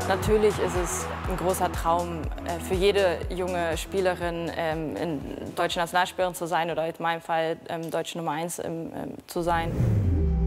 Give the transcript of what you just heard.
Natürlich ist es ein großer Traum für jede junge Spielerin, deutsche Nationalspielerin zu sein oder in meinem Fall deutsche Nummer 1 zu sein.